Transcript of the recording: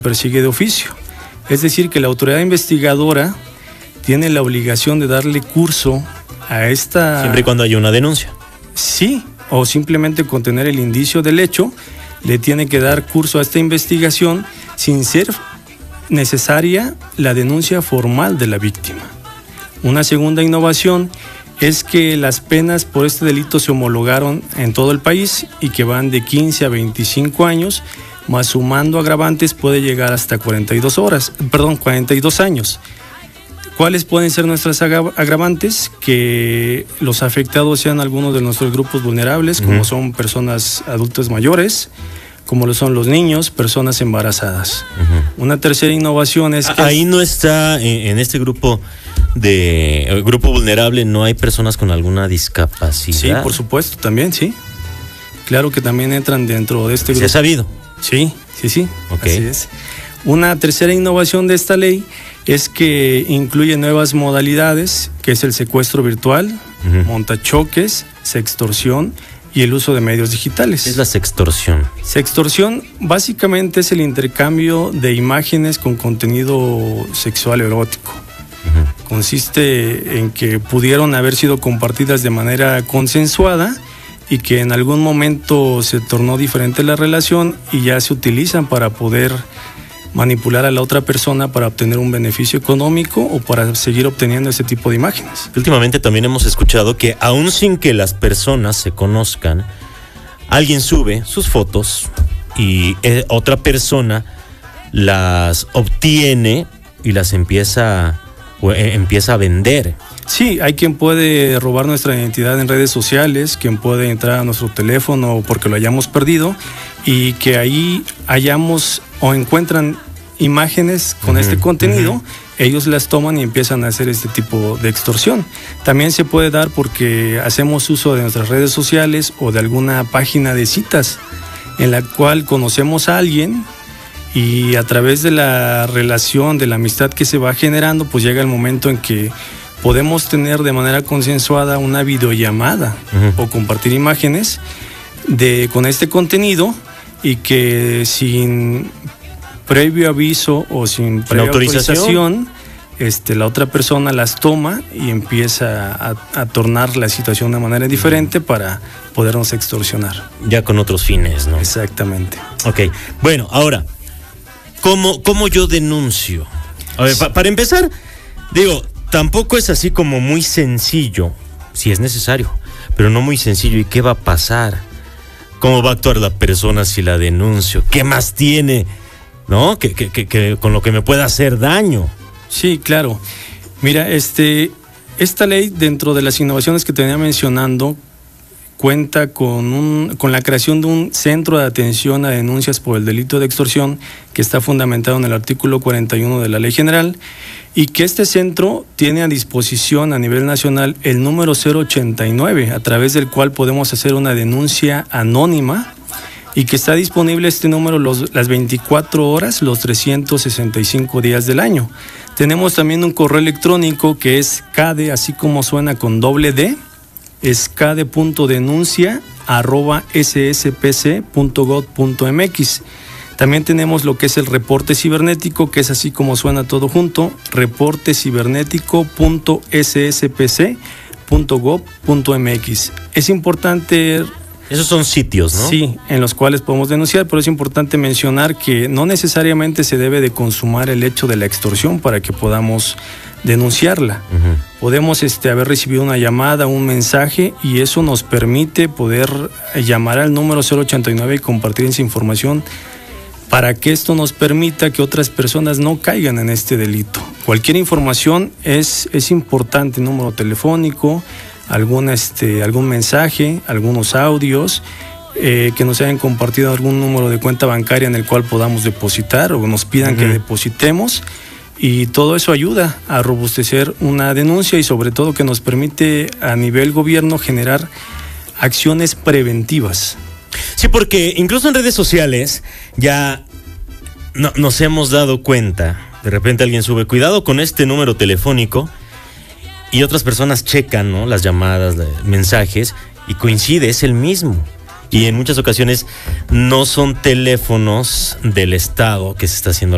persigue de oficio. Es decir, que la autoridad investigadora tiene la obligación de darle curso a esta... Siempre y cuando haya una denuncia. Sí, o simplemente con tener el indicio del hecho, le tiene que dar curso a esta investigación sin ser necesaria la denuncia formal de la víctima. Una segunda innovación es que las penas por este delito se homologaron en todo el país y que van de 15 a 25 años, más sumando agravantes puede llegar hasta 42 años. ¿Cuáles pueden ser nuestras agravantes? Que los afectados sean algunos de nuestros grupos vulnerables, como son personas adultas mayores, como lo son los niños, personas embarazadas. Una tercera innovación es que... Ahí no está, en este grupo vulnerable, no hay personas con alguna discapacidad. Sí, por supuesto, también, sí. Claro que también entran dentro de este grupo. ¿Se ha sabido? Sí. Okay. Así es. Una tercera innovación de esta ley es que incluye nuevas modalidades, que es el secuestro virtual, montachoques, sextorsión y el uso de medios digitales. ¿Qué es la sextorsión? Sextorsión básicamente es el intercambio de imágenes con contenido sexual erótico. Consiste en que pudieron haber sido compartidas de manera consensuada y que en algún momento se tornó diferente la relación y ya se utilizan para poder manipular a la otra persona para obtener un beneficio económico o para seguir obteniendo ese tipo de imágenes. Últimamente también hemos escuchado que aún sin que las personas se conozcan, alguien sube sus fotos y otra persona las obtiene y las empieza a vender. Sí, hay quien puede robar nuestra identidad en redes sociales, quien puede entrar a nuestro teléfono porque lo hayamos perdido y que ahí hayamos o encuentran imágenes con este contenido, ellos las toman y empiezan a hacer este tipo de extorsión. También se puede dar porque hacemos uso de nuestras redes sociales o de alguna página de citas en la cual conocemos a alguien y a través de la relación, de la amistad que se va generando, pues llega el momento en que podemos tener de manera consensuada una videollamada o compartir imágenes con este contenido y que sin previo aviso o sin previa autorización, la otra persona las toma y empieza a tornar la situación de manera diferente para podernos extorsionar. Ya con otros fines, ¿no? Exactamente. Ok, bueno, ahora, ¿cómo yo denuncio? A ver, para empezar, digo, tampoco es así como muy sencillo, si es necesario, pero no muy sencillo. ¿Y qué va a pasar? ¿Cómo va a actuar la persona si la denuncio? ¿Qué más tiene, no? Que con lo que me pueda hacer daño. Sí, claro. Mira, esta ley, dentro de las innovaciones que te venía mencionando, cuenta con la creación de un centro de atención a denuncias por el delito de extorsión que está fundamentado en el artículo 41 de la Ley General y que este centro tiene a disposición a nivel nacional el número 089 a través del cual podemos hacer una denuncia anónima y que está disponible este número las 24 horas, los 365 días del año. Tenemos también un correo electrónico que es CADE, así como suena con doble D, es cade.denuncia@sspc.gov.mx. También tenemos lo que es el reporte cibernético, que es así como suena todo junto, reportecibernético.sspc.gov.mx. Es importante... Esos son sitios, ¿no? Sí, en los cuales podemos denunciar, pero es importante mencionar que no necesariamente se debe de consumar el hecho de la extorsión para que podamos denunciarla. Podemos haber recibido una llamada, un mensaje y eso nos permite poder llamar al número 089 y compartir esa información para que esto nos permita que otras personas no caigan en este delito. Cualquier información es importante, número telefónico, algún mensaje, algunos audios, que nos hayan compartido algún número de cuenta bancaria en el cual podamos depositar o nos pidan que depositemos. Y todo eso ayuda a robustecer una denuncia y sobre todo que nos permite a nivel gobierno generar acciones preventivas. Sí, porque incluso en redes sociales ya nos hemos dado cuenta, de repente alguien sube, cuidado con este número telefónico, y otras personas checan, ¿no?, las llamadas, mensajes, y coincide, es el mismo. Y en muchas ocasiones no son teléfonos del Estado que se está haciendo